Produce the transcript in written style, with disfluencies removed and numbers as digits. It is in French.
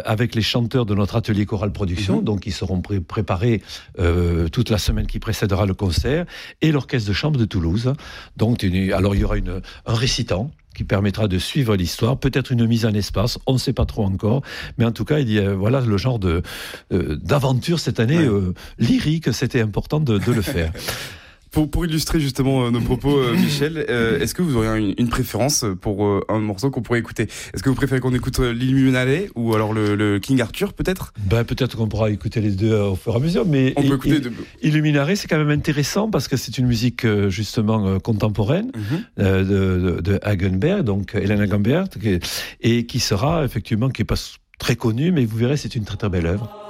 avec les chanteurs de notre atelier Chorale Production, donc ils seront préparés toute la semaine qui précédera le concert, et l'orchestre de chambre de Toulouse. Donc, alors il y aura un récitant qui permettra de suivre l'histoire, peut-être une mise en espace, on ne sait pas trop encore, mais en tout cas, il y a, voilà le genre d'aventure cette année lyrique, c'était important de le faire. Pour illustrer justement nos propos, Michel, est-ce que vous auriez une préférence pour un morceau qu'on pourrait écouter ? Est-ce que vous préférez qu'on écoute l'Illuminale ou alors le King Arthur peut-être ? Peut-être qu'on pourra écker les deux au fur et à mesure, mais on peut écouter Illuminare, c'est quand même intéressant parce que c'est une musique justement contemporaine de Hagenberg, donc Hélène Hagenberg, et qui sera effectivement, qui n'est pas très connue, mais vous verrez, c'est une très très belle œuvre.